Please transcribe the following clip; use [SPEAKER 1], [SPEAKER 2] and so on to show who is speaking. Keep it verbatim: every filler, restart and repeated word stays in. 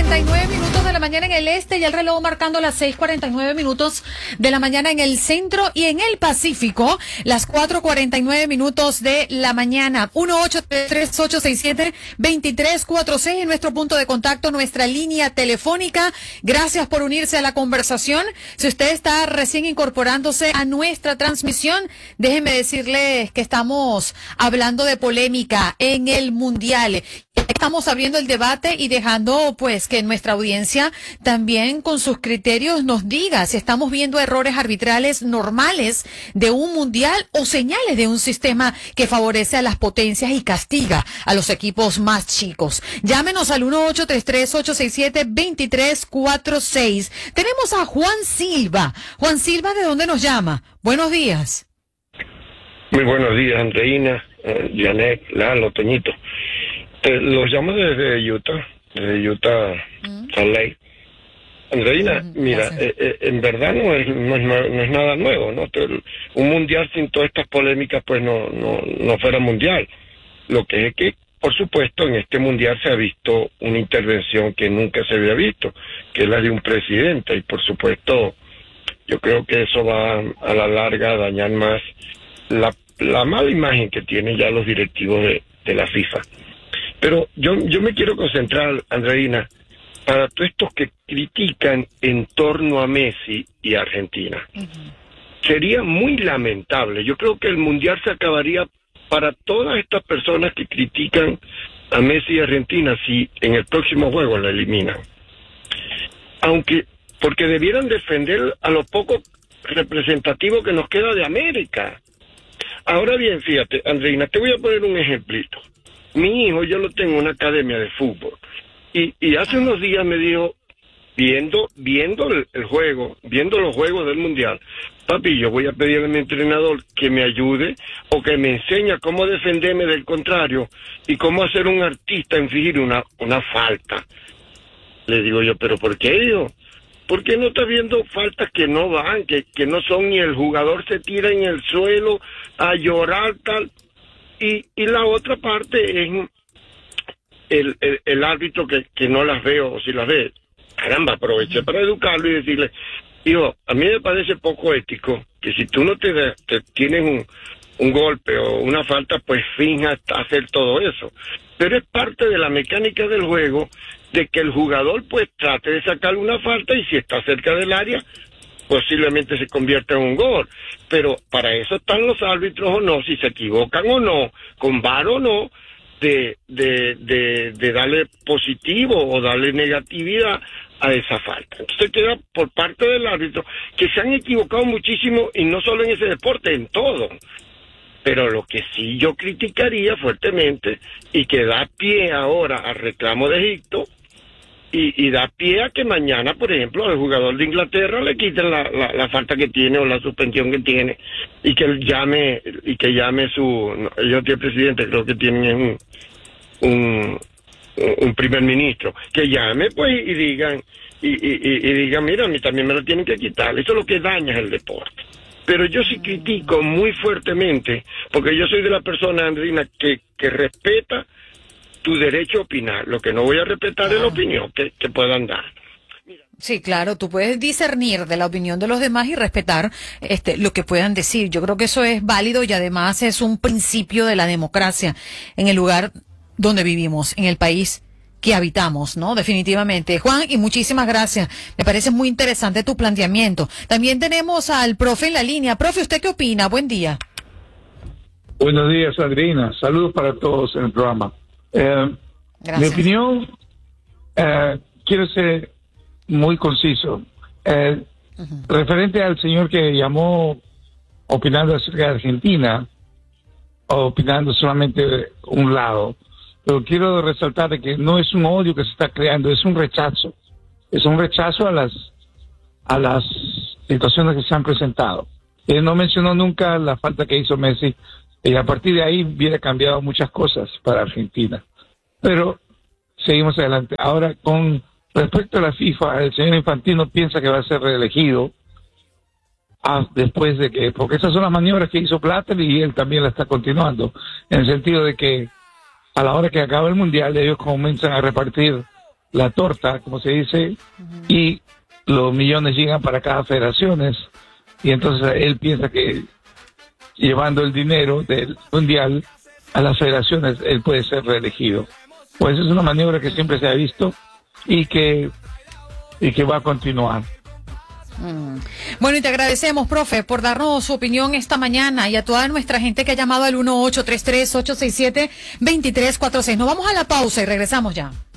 [SPEAKER 1] cuarenta y nueve minutos de la mañana en el este y el reloj marcando las seis cuarenta y nueve minutos de la mañana en el centro y en el Pacífico, las cuatro cuarenta y nueve minutos de la mañana. uno ocho tres ocho seis siete dos tres cuatro seis en nuestro punto de contacto, nuestra línea telefónica. Gracias por unirse a la conversación. Si usted está recién incorporándose a nuestra transmisión, déjenme decirles que estamos hablando de polémica en el Mundial. Estamos abriendo el debate y dejando pues que nuestra audiencia también con sus criterios nos diga si estamos viendo errores arbitrales normales de un mundial o señales de un sistema que favorece a las potencias y castiga a los equipos más chicos. Llámenos al uno ocho tres tres ocho seis siete dos tres cuatro seis. Tenemos a Juan Silva. Juan Silva, ¿de dónde nos llama? Buenos días.
[SPEAKER 2] Muy buenos días, Andreina, eh, Janet, Lalo, Toñito. Te, los llamo desde Utah, desde Utah, mm. Salt Lake. Andreina, mm, mira, eh, eh, en verdad no es, no es no es nada nuevo, ¿no? Te, un mundial sin todas estas polémicas, pues no, no, no fuera mundial. Lo que es que, por supuesto, en este mundial se ha visto una intervención que nunca se había visto, que es la de un presidente, y por supuesto, yo creo que eso va a la larga a dañar más la, la mala imagen que tienen ya los directivos de, de la FIFA. Pero yo yo me quiero concentrar, Andreina, para todos estos que critican en torno a Messi y Argentina. Uh-huh. Sería muy lamentable. Yo creo que el Mundial se acabaría para todas estas personas que critican a Messi y Argentina si en el próximo juego la eliminan. Aunque, porque debieran defender a lo poco representativo que nos queda de América. Ahora bien, fíjate, Andreina, te voy a poner un ejemplito. Mi hijo, yo lo tengo en una academia de fútbol, y, y hace unos días me dijo, viendo viendo el, el juego, viendo los juegos del Mundial, papi, yo voy a pedirle a mi entrenador que me ayude o que me enseñe cómo defenderme del contrario y cómo hacer un artista en fingir una, una falta. Le digo yo, ¿pero por qué, hijo? ¿Por qué no está viendo faltas que no van, que, que no son, ni el jugador se tira en el suelo a llorar, tal? Y, y la otra parte es el, el, el árbitro que, que no las ve, o si las ve, caramba, aproveché para educarlo y decirle, hijo, a mí me parece poco ético que si tú no te, de, te tienes un, un golpe o una falta, pues finjas hacer todo eso. Pero es parte de la mecánica del juego de que el jugador pues trate de sacar una falta y si está cerca del área, posiblemente se convierta en un gol. Pero para eso están los árbitros o no, si se equivocan o no, con V A R o no, de, de, de, de darle positivo o darle negatividad a esa falta. Entonces queda por parte del árbitro que se han equivocado muchísimo, y no solo en ese deporte, en todo. Pero lo que sí yo criticaría fuertemente y que da pie ahora al reclamo de Egipto, Y, y da pie a que mañana, por ejemplo, al jugador de Inglaterra le quiten la, la, la falta que tiene o la suspensión que tiene, y que él llame y que llame su, no, ellos tienen presidente, creo que tienen un, un un primer ministro, que llame pues y digan y, y, y digan, mira, a mí también me lo tienen que quitar. Eso es lo que daña el deporte. Pero yo sí critico muy fuertemente, porque yo soy de la persona, Andrina, que, que respeta tu derecho a opinar. Lo que no voy a respetar ah. es la opinión que, que puedan dar. Mira.
[SPEAKER 1] Sí, claro, tú puedes discernir de la opinión de los demás y respetar este lo que puedan decir. Yo creo que eso es válido y además es un principio de la democracia en el lugar donde vivimos, en el país que habitamos, ¿no? Definitivamente. Juan, y muchísimas gracias. Me parece muy interesante tu planteamiento. También tenemos al profe en la línea. Profe, ¿usted qué opina? Buen día.
[SPEAKER 3] Buenos días, Adriana. Saludos para todos en el programa. Eh, mi opinión, eh, quiero ser muy conciso. Eh, uh-huh. Referente al señor que llamó opinando acerca de Argentina, o opinando solamente de un lado, pero quiero resaltar de que no es un odio que se está creando, es un rechazo. Es un rechazo a las a las situaciones que se han presentado. Él no mencionó nunca la falta que hizo Messi, y a partir de ahí hubiera cambiado muchas cosas para Argentina. Pero seguimos adelante. Ahora, con respecto a la FIFA, el señor Infantino piensa que va a ser reelegido ah, después de que, porque esas son las maniobras que hizo Blatter y él también la está continuando, en el sentido de que a la hora que acaba el Mundial ellos comienzan a repartir la torta, como se dice, uh-huh. y los millones llegan para cada federaciones, y entonces él piensa que llevando el dinero del mundial a las federaciones, él puede ser reelegido. Pues es una maniobra que siempre se ha visto y que, y que va a continuar.
[SPEAKER 1] Mm. Bueno, y te agradecemos, profe, por darnos su opinión esta mañana, y a toda nuestra gente que ha llamado al uno ocho tres tres, ocho seis siete, dos tres cuatro seis. Nos vamos a la pausa y regresamos ya.